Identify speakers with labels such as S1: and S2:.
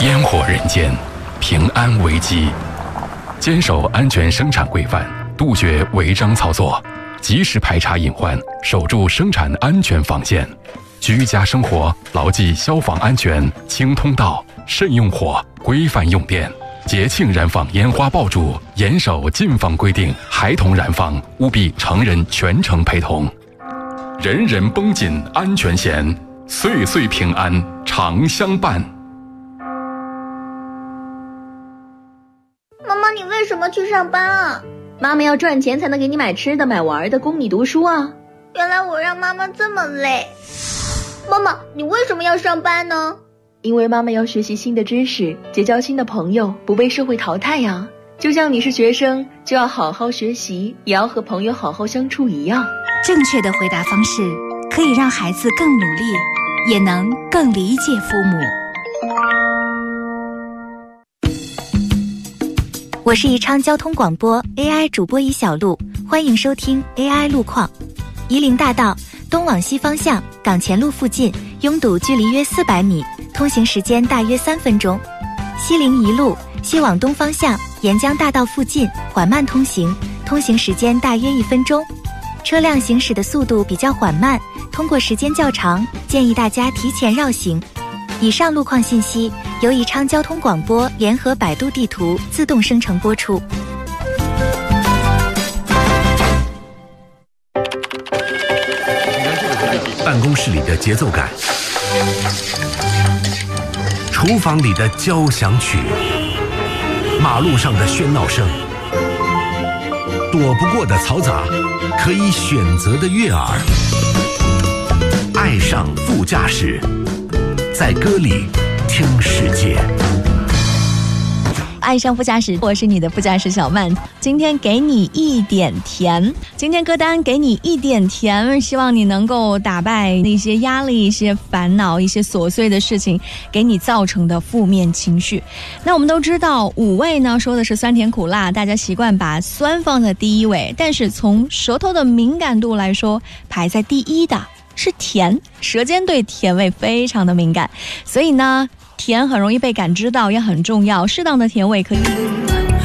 S1: 烟火人间，平安危机。坚守安全生产规范，杜绝违章操作，及时排查隐患，守住生产安全防线。居家生活牢记消防安全，清通道，慎用火，规范用电。节庆燃放烟花爆竹，严守禁放规定，孩童燃放务必成人全程陪同。人人绷紧安全弦，岁岁平安常相伴。
S2: 妈妈，你为什么去上班啊？
S3: 妈妈要赚钱才能给你买吃的买玩的，供你读书啊。
S2: 原来我让妈妈这么累。妈妈，你为什么要上班呢？
S3: 因为妈妈要学习新的知识，结交新的朋友，不被社会淘汰呀。就像你是学生，就要好好学习，也要和朋友好好相处一样。
S4: 正确的回答方式可以让孩子更努力，也能更理解父母。我是宜昌交通广播 AI 主播宜小璐，欢迎收听 AI 路况。夷陵大道东往西方向港前路附近拥堵距离约400米，通行时间大约3分钟。西陵一路西往东方向沿江大道附近缓慢通行，通行时间大约1分钟。车辆行驶的速度比较缓慢，通过时间较长，建议大家提前绕行。以上路况信息由宜昌交通广播联合百度地图自动生成播出。
S5: 办公室里的节奏感，厨房里的交响曲，马路上的喧闹声，躲不过的嘈杂，可以选择的悦耳。爱上副驾驶，在歌里听世界。
S6: 爱上副驾驶，我是你的副驾驶小曼。今天给你一点甜，今天歌单给你一点甜，希望你能够打败那些压力、一些烦恼、一些琐碎的事情给你造成的负面情绪。那我们都知道5味呢，说的是酸甜苦辣，大家习惯把酸放在第一位，但是从舌头的敏感度来说，排在第一的是甜，舌尖对甜味非常的敏感，所以呢甜很容易被感知到，也很重要，适当的甜味可以